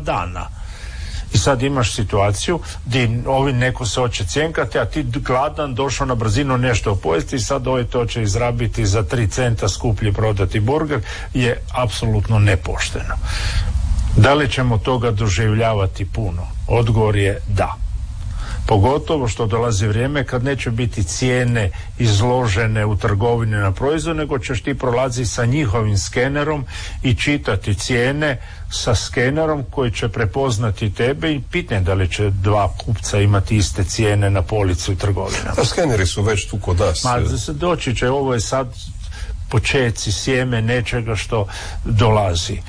dana. I sad imaš situaciju gdje ovi neko se hoće cjenkati, a ti gladan došao na brzinu nešto pojesti i sad ovaj to će izrabiti za 3 centa skuplje prodati burger, je apsolutno nepošteno. Da li ćemo toga doživljavati puno? Odgovor je da. Pogotovo što dolazi vrijeme kad neće biti cijene izložene u trgovini na proizvod, nego ćeš ti prolaziti sa njihovim skenerom i čitati cijene sa skenerom koji će prepoznati tebe i pitanje da li će dva kupca imati iste cijene na polici u trgovinama. A skeneri su već tu kod nas. Doći će, ovo je sad počeci, sjeme nečega što dolazi.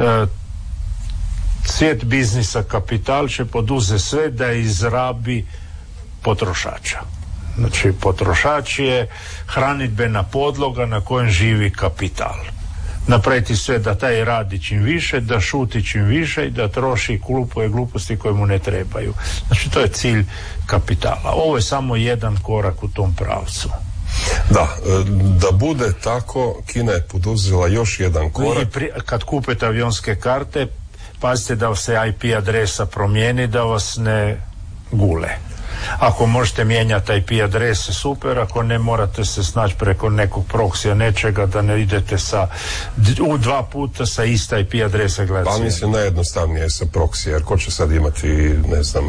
Svijet biznisa, kapital će poduzeti sve da izrabi potrošača. Znači, potrošač je hranidbena podloga na kojem živi kapital. Napraviti sve da taj radi čim više, da šuti čim više i da troši i kupuje gluposti koje mu ne trebaju. Znači, to je cilj kapitala. Ovo je samo jedan korak u tom pravcu. Da bude tako, Kina je poduzela još jedan korak. Kad kupite avionske karte, pazite da se IP adresa promijeni, da vas ne gule. Ako možete mijenjati IP adrese, super, ako ne, morate se snaći preko nekog proksija nečega, da ne idete u 2 puta sa ista IP adrese gledati. Pa mislim najjednostavnije je sa proksija, jer ko će sad imati, ne znam,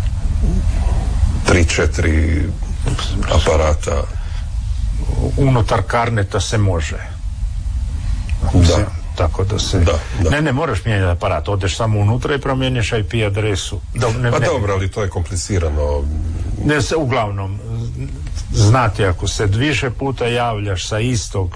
3-4 aparata? Unutar karneta se može. Da. Tako da se... Da. Ne moraš mijenjati aparat, odeš samo unutra i promijeniš IP adresu. Dobro, ali to je komplicirano. Uglavnom, znate, ako se više puta javljaš sa istog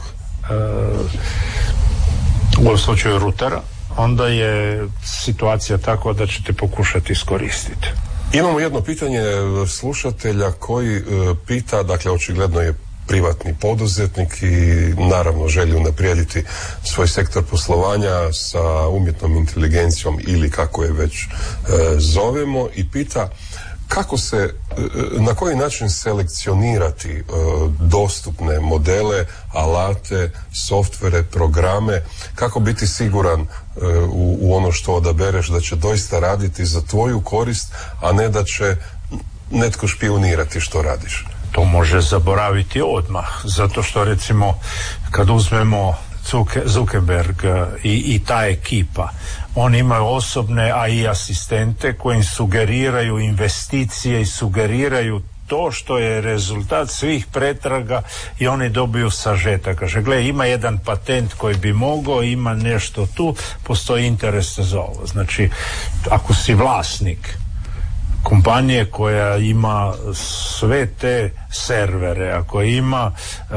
u ovom slučaju rutera, onda je situacija takva da ćete pokušati iskoristiti. Imamo jedno pitanje slušatelja koji pita, dakle očigledno je privatni poduzetnik i naravno želi unaprijediti svoj sektor poslovanja sa umjetnom inteligencijom ili kako je već zovemo, i pita kako se, na koji način selekcionirati dostupne modele, alate, softvere, programe, kako biti siguran u ono što odabereš da će doista raditi za tvoju korist, a ne da će netko špijunirati što radiš. To može zaboraviti odmah, zato što recimo kad uzmemo Zuckerberg i ta ekipa, oni imaju osobne AI asistente koji im sugeriraju investicije i sugeriraju to što je rezultat svih pretraga i oni dobiju sažetak. Kaže, gle, ima jedan patent koji bi mogao, ima nešto tu, postoji interes za ovo. Znači, ako si vlasnik kompanije koja ima sve te servere, ako ima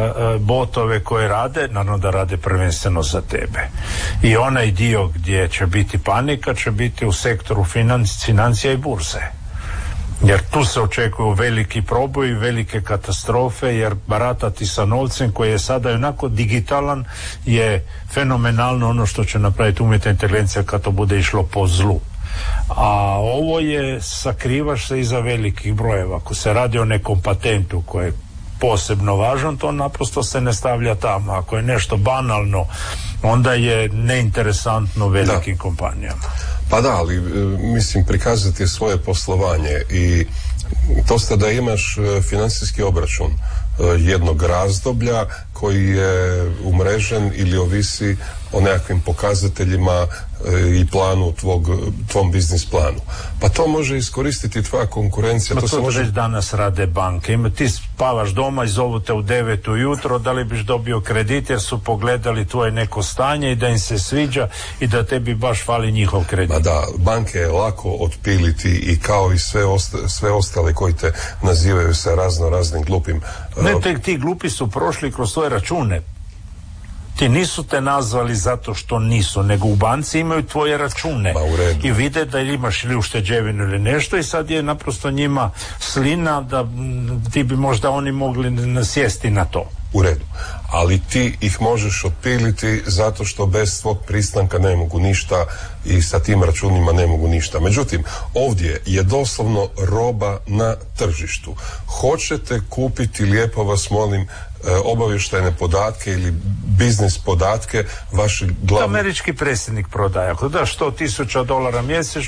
botove koje rade, naravno da rade prvenstveno za tebe. I onaj dio gdje će biti panika će biti u sektoru financija i burze. Jer tu se očekuju veliki proboj, velike katastrofe, jer baratati sa novcem koji je sada onako digitalan je fenomenalno ono što će napraviti umjetna inteligencija kad to bude išlo po zlu. A ovo je, sakrivaš se iza velikih brojeva. Ako se radi o nekom patentu koji je posebno važan, to naprosto se ne stavlja tamo. Ako je nešto banalno, onda je neinteresantno velikim kompanijama. Pa da, ali mislim prikazati svoje poslovanje i dosta da imaš financijski obračun jednog razdoblja koji je umrežen ili ovisi o nekakvim pokazateljima i planu tvom biznis planu. Pa to može iskoristiti tvoja konkurencija. To može... već danas rade banke. Ti spavaš doma i zovu te u 9 ujutro, da li biš dobio kredit jer su pogledali tvoje neko stanje i da im se sviđa i da tebi baš fali njihov kredit. Ma da, banke je lako otpiliti i kao i sve ostale koji te nazivaju sa raznim glupim... Ne, ti glupi su prošli kroz svoje račune. Ti nisu te nazvali zato što nisu, nego u banci imaju tvoje račune i vide da imaš ili ušteđevinu ili nešto i sad je naprosto njima slina da ti bi možda oni mogli nasjesti na to. U redu, ali ti ih možeš otpiliti zato što bez svog pristanka ne mogu ništa i sa tim računima ne mogu ništa. Međutim, ovdje je doslovno roba na tržištu. Hoćete kupiti, lijepo vas molim, obavještajne podatke ili biznis podatke vašeg glavnog... Američki predsjednik prodaje. Ako daš $100,000 mjesečno,